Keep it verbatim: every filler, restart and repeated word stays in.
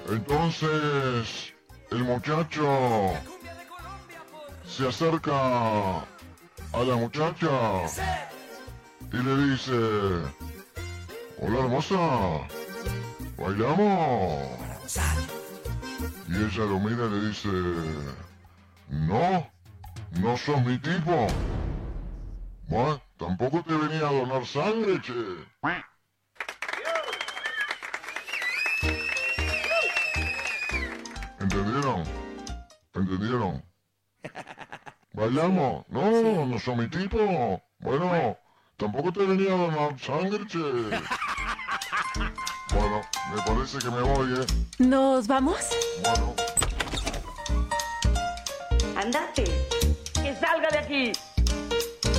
Entonces, el muchacho se acerca a la muchacha y le dice: hola hermosa, ¿bailamos? Y ella lo mira y le dice: no, no sos mi tipo. Bueno, tampoco te venía a donar sangre, che. ¿Entendieron? ¿Entendieron? ¿Bailamos? No, no son mi tipo. Bueno, tampoco te venía a donar sangre, che. Bueno, me parece que me voy, ¿eh? ¿Nos vamos? Bueno. ¡Andate! ¡Que salga de aquí!